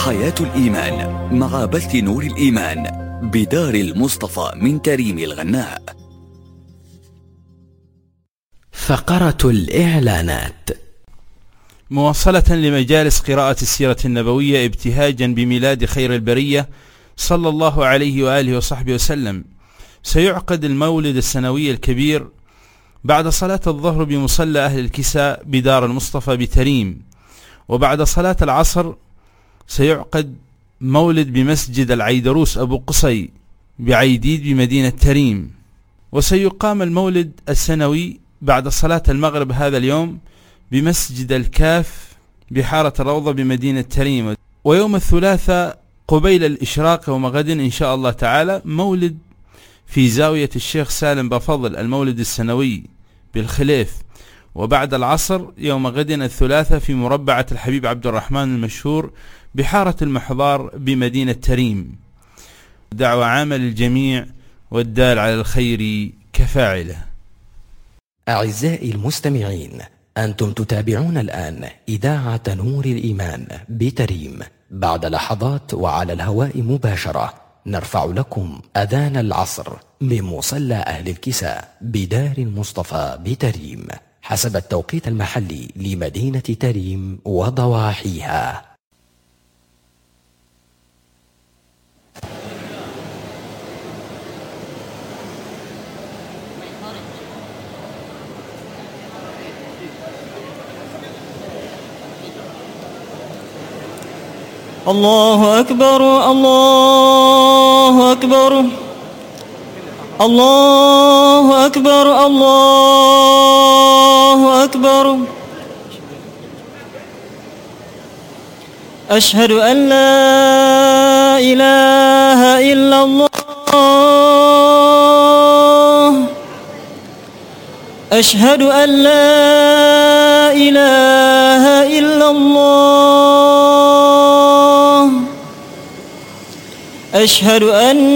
حياة الإيمان مع بث نور الإيمان بدار المصطفى من تريم الغناء. فقرة الإعلانات. مواصلة لمجالس قراءة السيرة النبوية ابتهاجا بميلاد خير البرية صلى الله عليه وآله وصحبه وسلم، سيعقد المولد السنوي الكبير بعد صلاة الظهر بمصلى أهل الكساء بدار المصطفى بتريم، وبعد صلاة العصر سيعقد مولد بمسجد العيدروس أبو قصي بعيديد بمدينة تريم، وسيقام المولد السنوي بعد صلاة المغرب هذا اليوم بمسجد الكاف بحارة الروضة بمدينة تريم. ويوم الثلاثاء قبيل الإشراق يوم غد إن شاء الله تعالى مولد في زاوية الشيخ سالم بفضل، المولد السنوي بالخليف. وبعد العصر يوم غد الثلاثاء في مربعة الحبيب عبد الرحمن المشهور بحارة المحضار بمدينة تريم. دعوة عامة للجميع، والدال على الخير كفاعله. أعزائي المستمعين، أنتم تتابعون الآن إذاعة نور الإيمان بتريم. بعد لحظات وعلى الهواء مباشرة نرفع لكم أذان العصر من مصلى أهل الكساء بدار المصطفى بتريم حسب التوقيت المحلي لمدينة تريم وضواحيها. الله أكبر الله أكبر الله أكبر الله أكبر. أشهد أن لا إله إلا الله، أشهد أن لا إله إلا الله، أشهد أن